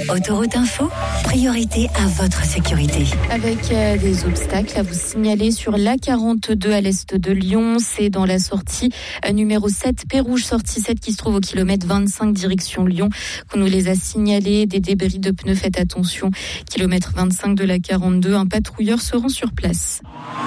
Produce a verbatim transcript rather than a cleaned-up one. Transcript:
Autoroute Info, priorité à votre sécurité. Avec euh, des obstacles à vous signaler sur l'A quarante-deux à l'est de Lyon, c'est dans la sortie euh, numéro sept, Pérouge, sortie sept qui se trouve au kilomètre vingt-cinq direction Lyon, qu'on nous les a signalés, des débris de pneus, faites attention, kilomètre vingt-cinq de l'A quarante-deux, un patrouilleur se rend sur place.